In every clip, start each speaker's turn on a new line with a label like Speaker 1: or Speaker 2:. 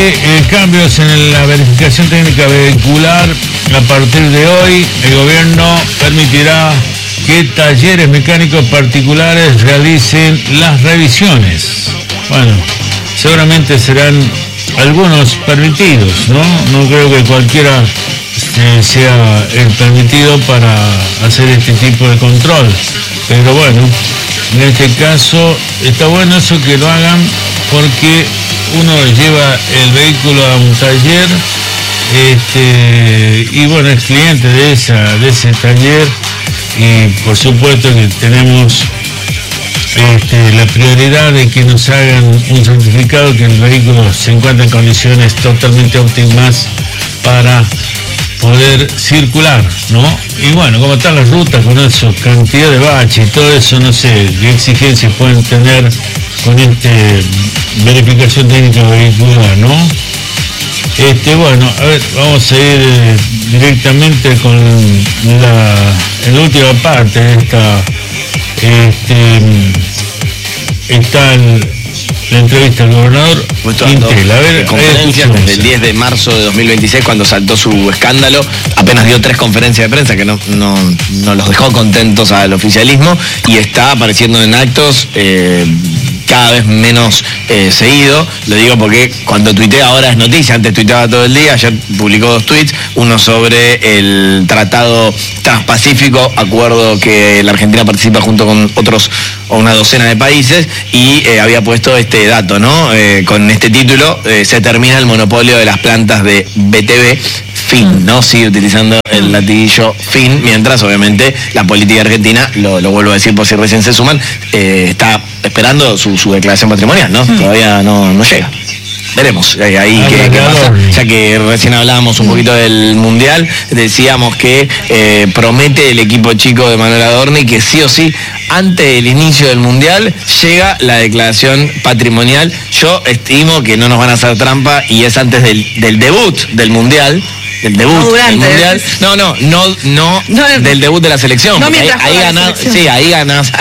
Speaker 1: Cambios en la verificación técnica vehicular. A partir de hoy, el gobierno permitirá que talleres mecánicos particulares realicen las revisiones. Bueno, seguramente serán algunos permitidos, ¿no? No creo que cualquiera sea el permitido para hacer este tipo de control. Pero bueno, en este caso está bueno eso que lo hagan, porque uno lleva el vehículo a un taller y bueno, es cliente de ese taller, y por supuesto que tenemos la prioridad de que nos hagan un certificado que el vehículo se encuentra en condiciones totalmente óptimas para poder circular, ¿no? Y bueno, como están las rutas con eso, cantidad de baches y todo eso, no sé qué exigencias pueden tener con verificación técnica vehicular, ¿no? Bueno, a ver, vamos a ir directamente con la última parte de esta, está la entrevista al gobernador Quintela. A ver,
Speaker 2: conferencias desde el 10 de marzo de 2026, cuando saltó su escándalo, apenas dio 3 conferencias de prensa que no los dejó contentos al oficialismo, y está apareciendo en actos cada vez menos seguido. Lo digo porque cuando tuitea ahora es noticia, antes tuiteaba todo el día. Ayer publicó 2 tweets, uno sobre el Tratado Transpacífico, acuerdo que la Argentina participa junto con otros o una docena de países, y había puesto este dato, ¿no? Con este título, se termina el monopolio de las plantas de BTV, fin, ¿no? Sigue utilizando el latiguillo fin, mientras obviamente la política argentina, lo vuelvo a decir por si recién se suman, está esperando su declaración patrimonial, ¿no? Todavía no llega. Veremos ahí qué pasa. Ya que recién hablábamos un poquito del Mundial, decíamos que promete el equipo chico de Manuel Adorni que sí o sí, antes del inicio del Mundial, llega la declaración patrimonial. Yo estimo que no nos van a hacer trampa y es antes del debut del Mundial. Del debut del Mundial. No, del debut de la selección.
Speaker 3: No,
Speaker 2: ahí ganás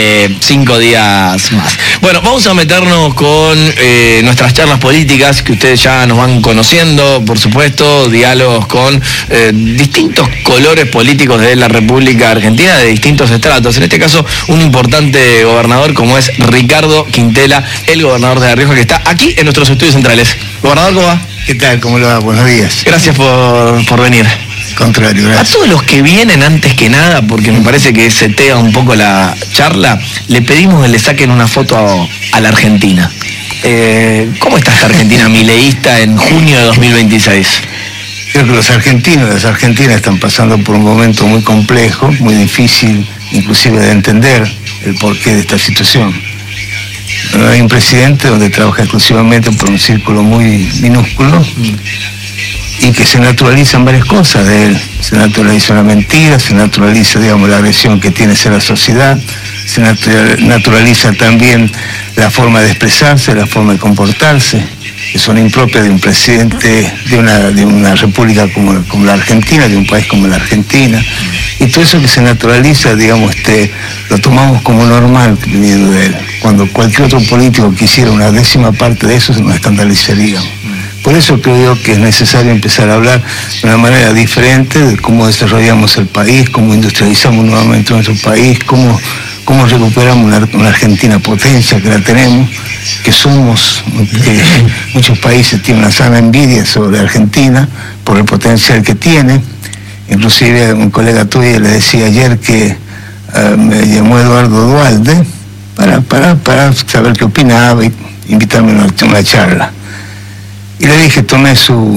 Speaker 2: 5 días más. Bueno, vamos a meternos con nuestras charlas políticas, que ustedes ya nos van conociendo, por supuesto, diálogos con distintos colores políticos de la República Argentina, de distintos estratos. En este caso, un importante gobernador como es Ricardo Quintela, el gobernador de La Rioja, que está aquí en nuestros estudios centrales. Gobernador, ¿cómo va?
Speaker 4: ¿Qué tal? ¿Cómo lo va? Buenos días.
Speaker 2: Gracias por venir.
Speaker 4: Contrario, gracias.
Speaker 2: A todos los que vienen, antes que nada, porque me parece que setea un poco la charla, le pedimos que le saquen una foto a la Argentina. ¿Cómo está esta Argentina mileísta en junio de 2026?
Speaker 4: Creo que los argentinos y las argentinas están pasando por un momento muy complejo, muy difícil, inclusive de entender el porqué de esta situación. Hay un presidente donde trabaja exclusivamente por un círculo muy minúsculo y que se naturalizan varias cosas de él. Se naturaliza la mentira, se naturaliza, digamos, la agresión que tiene hacia la sociedad, se naturaliza también la forma de expresarse, la forma de comportarse, que son impropias de un presidente de una república como la Argentina, de un país como la Argentina. Y todo eso que se naturaliza, digamos, lo tomamos como normal viniendo de él. Cuando cualquier otro político quisiera una 10ª parte de eso, se nos escandalizaría. Por eso creo yo que es necesario empezar a hablar de una manera diferente de cómo desarrollamos el país, cómo industrializamos nuevamente nuestro país, cómo recuperamos una Argentina potencia, que la tenemos, que somos, que muchos países tienen una sana envidia sobre Argentina por el potencial que tiene. Inclusive un colega tuyo le decía ayer que me llamó Eduardo Duhalde para saber qué opinaba y invitarme a una charla. Y le dije, tomé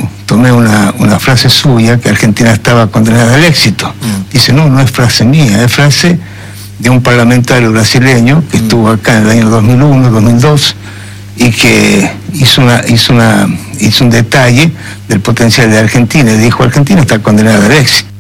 Speaker 4: una frase suya, que Argentina estaba condenada al éxito. Dice, no es frase mía, es frase de un parlamentario brasileño que estuvo acá en el año 2001, 2002, y que hizo un detalle del potencial de Argentina, y dijo, Argentina está condenada al éxito.